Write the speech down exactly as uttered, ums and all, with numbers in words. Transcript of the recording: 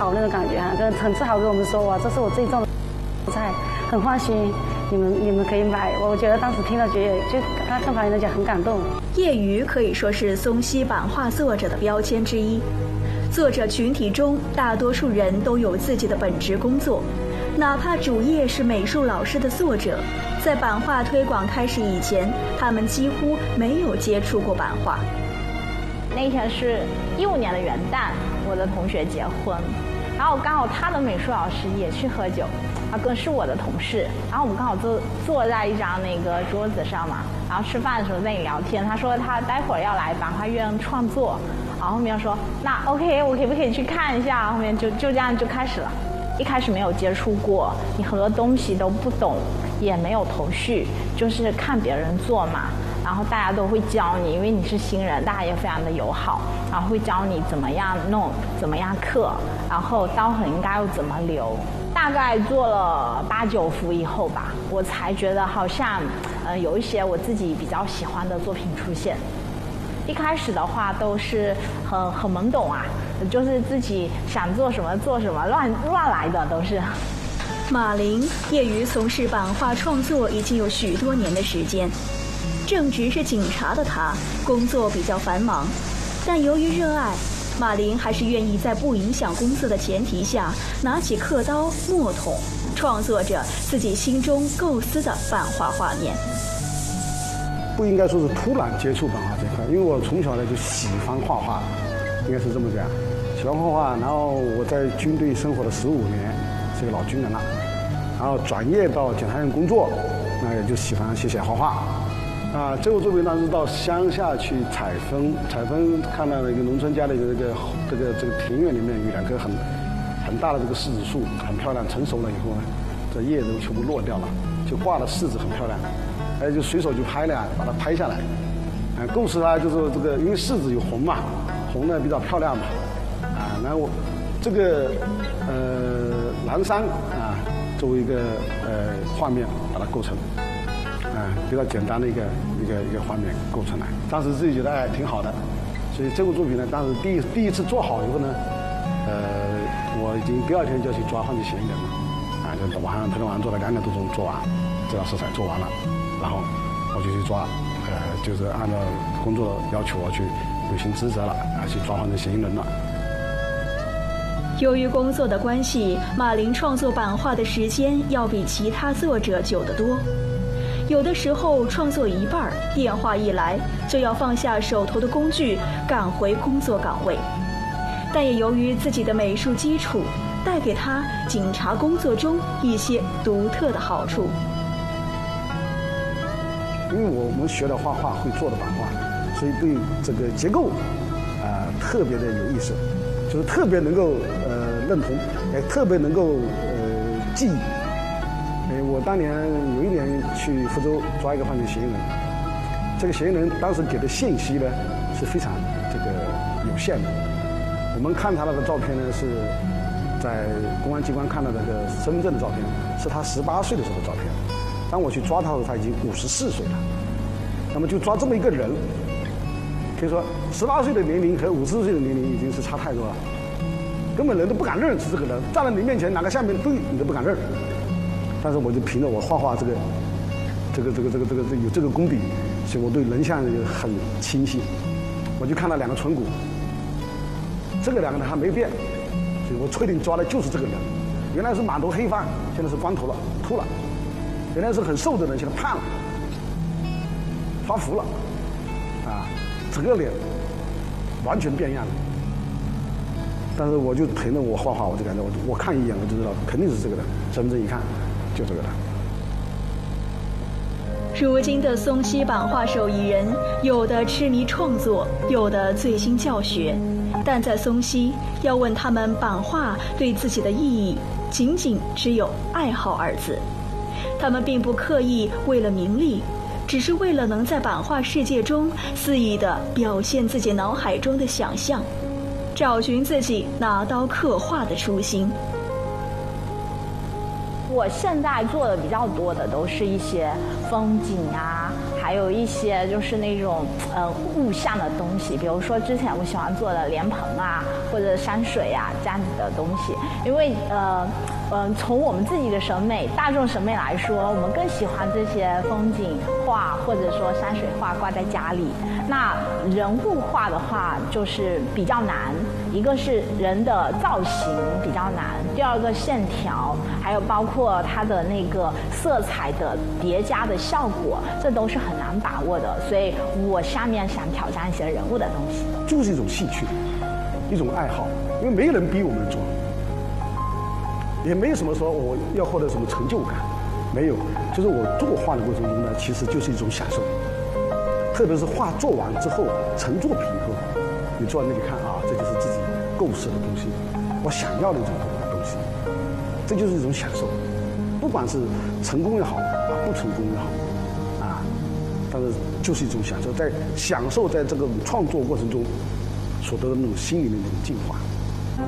豪那种感觉哈，跟很自豪跟我们说哇，这是我自己种的菜，很放心，你们你们可以买。我觉得当时听到觉得就他跟旁人讲很感动。 业余可以说是松溪版画作者的标签之一。作者群体中，大多数人都有自己的本职工作，哪怕主业是美术老师的作者，在版画推广开始以前，他们几乎没有接触过版画。 那天是一五年的元旦，我的同学结婚，然后刚好他的美术老师也去喝酒，啊，更是我的同事，然后我们刚好坐坐在一张那个桌子上嘛，然后吃饭的时候在那里聊天，他说他待会儿要来版画院创作，然后后面说那 OK， 我可不可以去看一下？后面就就这样就开始了。一开始没有接触过，你很多东西都不懂，也没有头绪，就是看别人做嘛。然后大家都会教你，因为你是新人，大家也非常的友好，然后会教你怎么样弄，怎么样刻，然后刀痕应该要怎么留。大概做了八九幅以后吧，我才觉得好像，呃，有一些我自己比较喜欢的作品出现。一开始的话都是很很懵懂啊，就是自己想做什么做什么，乱乱来的都是。 马林业余从事版画创作已经有许多年的时间。正职是警察的他，工作比较繁忙，但由于热爱，马林还是愿意在不影响工作的前提下，拿起刻刀、墨筒，创作着自己心中构思的版画画面。 不应该说是突然接触版画这块，因为我从小呢就喜欢画画，应该是这么讲，喜欢画画。然后我在军队生活了十五年，是个老军人了，然后转业到检察院工作，那也就喜欢写写画画。啊，这幅作品当时到乡下去采风，采风看到了一个农村家的这个这个这个庭院里面有两棵很很大的这个柿子树，很漂亮。成熟了以后呢，这叶子全部落掉了，就挂了柿子，很漂亮。哎，就随手就拍了，把它拍下来。啊，构思它就是这个，因为柿子有红嘛，红的比较漂亮嘛。啊，然后这个呃蓝山啊，作为一个呃画面把它构成。啊，比较简单的一个一个一个画面构成来，当时自己觉得哎挺好的，所以这部作品呢，当时第一第一次做好以后呢，呃，我已经第二天就要去抓犯罪嫌疑人了，啊，就晚上昨天晚上做了两点多钟做完，这张色彩做完了，然后我就去抓，呃，就是按照工作要求我去履行职责了，啊，去抓犯罪嫌疑人了。 由于工作的关系，马林创作版画的时间要比其他作者久得多。有的时候创作一半，电话一来就要放下手头的工具，赶回工作岗位。但也由于自己的美术基础，带给他警察工作中一些独特的好处。 因为我们学了画画，会做的版画，所以对这个结构啊、呃、特别的有意思，就是特别能够呃认同，也特别能够呃记忆。哎，我当年有一年去福州抓一个犯罪嫌疑人，这个嫌疑人当时给的信息呢是非常这个有限的。我们看他那个照片呢，是在公安机关看到那个身份证的照片，是他十八岁的时候的照片。当我去抓他的时候，他已经五十四岁了。那么就抓这么一个人，可以说十八岁的年龄和五十四岁的年龄已经是差太多了，根本人都不敢认识这个人，站在你面前哪个下面对你都不敢认。但是我就凭着我画画这个这个这个这个这个有这个功底，所以我对人像就很清晰。我就看到两个唇骨，这个两个人还没变，所以我确定抓的就是这个人。原来是满头黑发，现在是光头了，秃了；原来是很瘦的人，现在胖了，发福了，啊，整个脸完全变样了。但是我就凭着我画画，我就感觉我我看一眼我就知道肯定是这个人，真正一看就这个人。 如今的松溪版画手艺人，有的痴迷创作，有的醉心教学，但在松溪，要问他们版画对自己的意义，仅仅只有爱好二字。他们并不刻意为了名利，只是为了能在版画世界中肆意地表现自己脑海中的想象，找寻自己拿刀刻画的初心。 我现在做的比较多的都是一些风景啊， 还有一些就是那种呃物象的东西，比如说之前我喜欢做的莲蓬啊，或者山水啊这样子的东西，因为呃。嗯，从我们自己的审美、大众审美来说，我们更喜欢这些风景画或者说山水画挂在家里。那人物画的话，就是比较难，一个是人的造型比较难，第二个线条，还有包括它的那个色彩的叠加的效果，这都是很难把握的。所以我下面想挑战一些人物的东西， 就是一种兴趣，一种爱好，因为没有人逼我们做。也没有什么说我要获得什么成就感，没有，就是我作画的过程中呢，其实就是一种享受。特别是画做完之后，成作品以后，你坐在那里看啊，这就是自己构思的东西，我想要的这种东西，这就是一种享受。不管是成功也好啊，不成功也好啊，但是就是一种享受，在享受在这个创作过程中所得的那种心里面的那种进化。